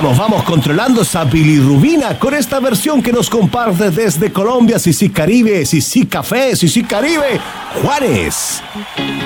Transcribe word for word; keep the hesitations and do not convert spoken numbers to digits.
Vamos, vamos controlando esa bilirrubina con esta versión que nos comparte desde Colombia, Sisí Caribe, Sisí Café, Sisí Caribe, Juanes.